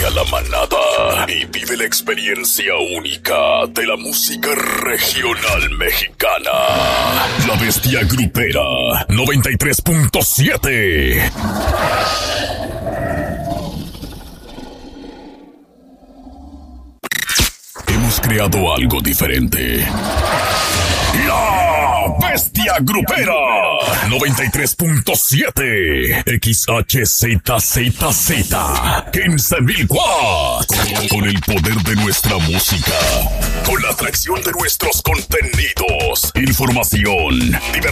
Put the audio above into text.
a la manada y vive la experiencia única de la música regional mexicana. La Bestia Grupera 93.7. Hemos creado algo diferente. La Bestia Grupera 93.7 XHZZZ 15,000 watts. Con el poder de nuestra música, con la atracción de nuestros contenidos, información, diversión